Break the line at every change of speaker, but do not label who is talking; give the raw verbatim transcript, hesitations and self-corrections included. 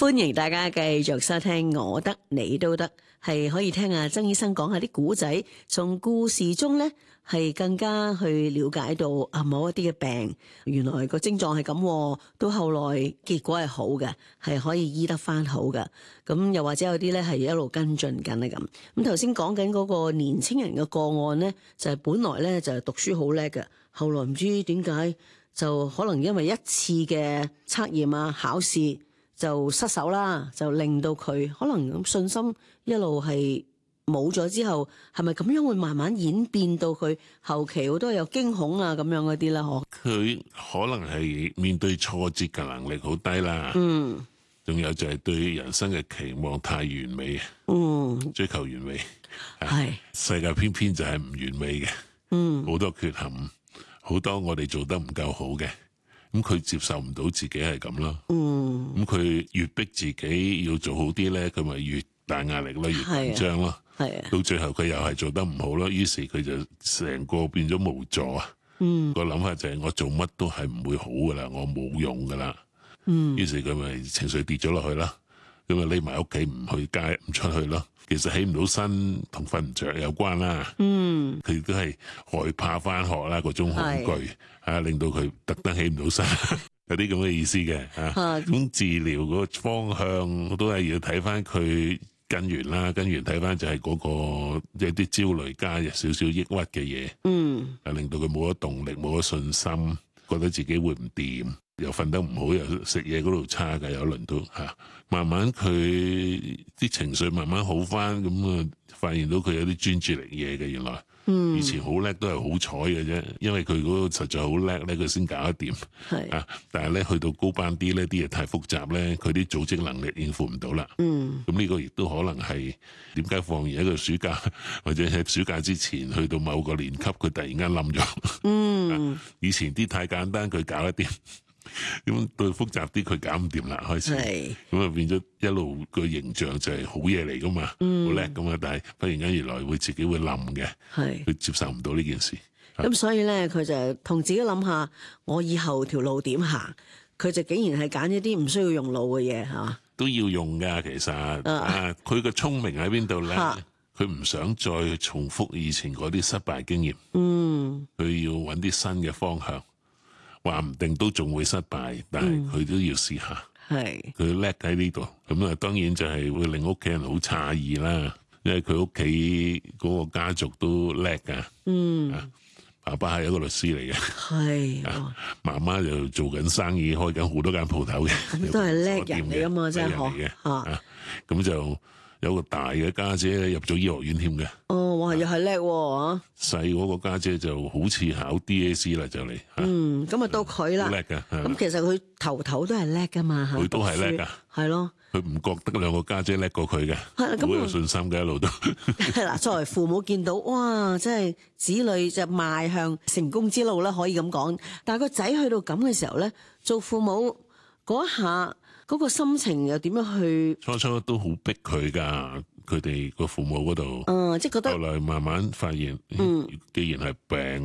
歡迎大家繼續收聽我得你都得，係可以聽阿曾醫生講下啲古仔，從故事中咧係更加去了解到啊某一啲嘅病，原來個症狀係咁，到後來結果係好嘅，係可以醫得翻好嘅。咁又或者有啲咧係一路跟進緊咧咁。咁頭先講緊嗰個年青人嘅個案咧，就係本來咧就係讀書好叻嘅，後來唔知點解就可能因為一次嘅測驗啊考試就失手啦，就令到佢可能咁信心一路係冇咗之後，係咪咁樣會慢慢演變到佢後期好多有驚恐啊咁樣嗰啲啦？嗬，
佢可能係面對挫折嘅能力好低啦。
嗯，
仲有就係對人生嘅期望太完美，
嗯，
追求完美，
係
世界偏偏就係唔完美嘅，
嗯，
好多缺陷，好多我哋做得唔夠好嘅，咁佢接受唔到自己係咁咯。
嗯，
咁佢越逼自己要做好啲咧，佢咪越大壓力咯，越緊張咯。
係啊，
到最後佢又係做得唔好咯，於是佢就成個變咗無助啊。
嗯，
個諗法就係我做乜都係唔會好噶啦，我冇用噶啦。
嗯，
於是佢咪情緒跌咗落去啦，咁啊匿埋屋企唔去街唔出去咯。其實起唔到身同瞓唔着有關啦。
嗯，
佢都係害怕翻學啦，嗰種恐懼啊，令到佢特登起唔到身。有啲咁嘅意思嘅啊。咁治療個方向都係要睇翻佢根源啦，根源睇翻就係嗰個即係啲焦慮加有少少抑鬱嘅嘢。嗯，啊令到佢冇咗動力，冇咗信心，覺得自己會唔掂，又瞓得唔好，又食嘢嗰度差嘅，有輪到嚇。慢慢佢啲情緒慢慢好翻，咁啊發現到佢有啲專注力嘢嘅原來。嗯，以前好叻都係好彩嘅啫，因為佢嗰個實在好叻咧，佢先搞得掂。係啊，但係咧去到高班啲咧，啲嘢太複雜咧，佢啲組織能力應付唔到啦。嗯，咁呢個亦都可能係點解放完一個暑假，或者喺暑假之前去到某個年級，佢突然間冧咗。嗯，以前啲太簡單，佢搞得掂。咁對複雜啲佢搞唔掂啦，開始咁啊變咗一路個形象就係好嘢嚟噶嘛，好叻噶嘛，但係忽然間原來會自己會冧嘅，係佢接受唔到呢件事。
咁所以咧，佢就同自己諗下，我以後條路點行？佢就竟然係揀一啲唔需要用腦嘅嘢，係嘛？
都要用噶，其實啊，佢個聰明喺邊度咧？佢唔想再重複以前嗰啲失敗經驗，嗯，佢要揾啲新嘅方向。話唔定都仲會失敗，但係佢都要試下。係佢叻喺呢度，咁啊，當然就係會令屋企人好詫異啦。因為佢屋企嗰個家族都叻噶。嗯，爸爸係一個律師嚟嘅，係媽媽就做緊生意，開緊好多間鋪頭嘅，
都係叻人嚟噶嘛，真係學
啊。咁就有個大嘅家姐咧入咗醫學院添嘅。
哦，哇，又係叻喎！
細嗰個家姐就好似考 D A C 啦，就嚟。
嗯，咁啊到佢啦。
叻噶。
咁其實佢頭頭都係叻噶嘛，
佢都係叻噶。
係咯。
佢唔覺得兩個家姐叻過佢嘅，好有信心嘅一路都。
係啦，作為父母見到，哇，真係子女就邁向成功之路啦，可以咁講。但係個仔去到咁嘅時候咧，做父母嗰一下嗰個心情又點樣去？
初初都好逼佢噶，佢哋個父母嗰度。
嗯，即係覺得。
後來慢慢發現，嗯，既然係病。